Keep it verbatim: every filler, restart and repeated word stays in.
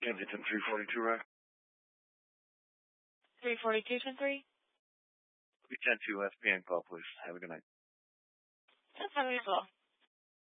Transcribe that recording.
Kensington three forty-two, right? three forty-two, ten three? We ten two S P N call, please. Have a good night. That's how we as well.